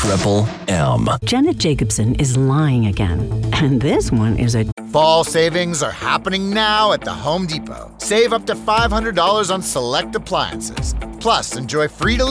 Triple M. Janet Jacobson is lying again. And this one is a... Fall savings are happening now at the Home Depot. Save up to $500 on select appliances. Plus, enjoy free delivery